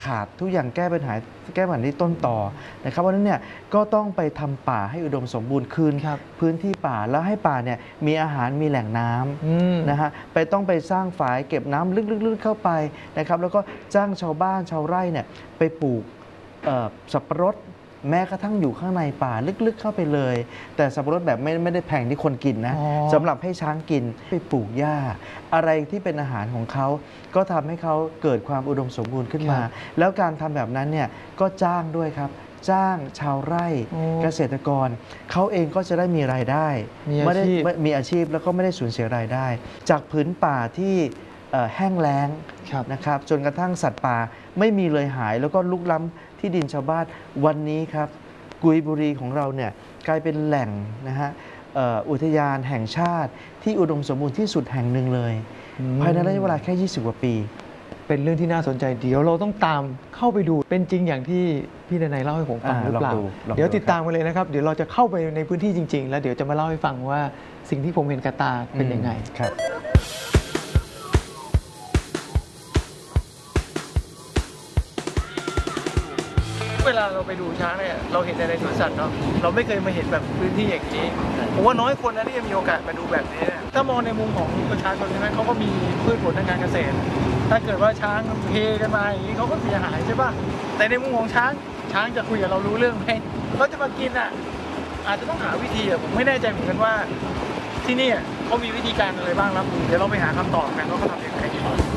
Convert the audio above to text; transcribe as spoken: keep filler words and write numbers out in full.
ขาดทุกอย่างแก้ปัญหาแก้ปัญหาที่ต้นต่อนะครับเพราะฉะนั้นเนี่ยก็ต้องไปทำป่าให้อุดมสมบูรณ์คืนพื้นที่ป่าแล้วให้ป่าเนี่ยมีอาหารมีแหล่งน้ำนะฮะไปต้องไปสร้างฝายเก็บน้ำลึกๆเข้าไปนะครับแล้วก็จ้างชาวบ้านชาวไร่เนี่ยไปปลูกสับปะรดแม้กระทั่งอยู่ข้างในป่าลึกๆเข้าไปเลยแต่สับปะรดแบบไม่ไม่ได้แพงที่คนกินนะสำหรับให้ช้างกินไปปลูกหญ้าอะไรที่เป็นอาหารของเขาก็ทำให้เขาเกิดความอุดมสมบูรณ์ขึ้นมาแล้วการทำแบบนั้นเนี่ยก็จ้างด้วยครับจ้างชาวไร่เกษตรกรเขาเองก็จะได้มีรายได้ไม่ได้มีอาชีพแล้วก็ไม่ได้สูญเสียรายได้ จากผืนป่าที่แห้งแล้งนะครับจนกระทั่งสัตว์ป่าไม่มีเลยหายแล้วก็ลุกล้ำที่ดินชาวบ้านวันนี้ครับกุยบุรีของเราเนี่ยกลายเป็นแหล่งนะฮะอุทยานแห่งชาติที่อุดมสมบูรณ์ที่สุดแห่งหนึ่งเลยภายในระยะเวลาแค่ยี่สิบกว่าปีเป็นเรื่องที่น่าสนใจเดี๋ยวเราต้องตามเข้าไปดูเป็นจริงอย่างที่พี่ดนัยเล่าให้ผมฟังหรือเปล่าเดี๋ยวติดตามกันเลยนะครับเดี๋ยวเราจะเข้าไปในพื้นที่จริงๆแล้วเดี๋ยวจะมาเล่าให้ฟังว่าสิ่งที่ผมเห็นกับตาเป็นยังไงครับเวลาเราไปดูช้างเนี่ยเราเห็นในสวนสัตว์เนาะเราไม่เคยมาเห็นแบบพื้นที่อย่างนี้ผมว่าน้อยคนนะที่จะมีโอกาสมาดูแบบนี้ถ้ามองในมุมของประชาชนใช่ไหมเขาก็มีพืชผลทางการเกษตรถ้าเกิดว่าช้างเฮกันมาอย่างนี้เขาก็เสียหายใช่ป่ะแต่ในมุมของช้างช้างจะคุยกับเรารู้เรื่องไหมเขาจะมากินอ่ะอาจจะต้องหาวิธีอ่ะผมไม่แน่ใจเหมือนกันว่าที่นี่เขามีวิธีการอะไรบ้างครับเดี๋ยวเราไปหาคำตอบกันว่าเขาทำยังไง